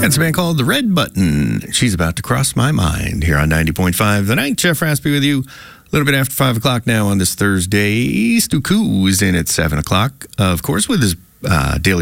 That's a band called The Red Button. She's about to cross my mind here on 90.5 The Night. Jeff Raspy with you. A little bit after 5 o'clock now on this Thursday. Stu Koo is in at 7 o'clock, of course, with his daily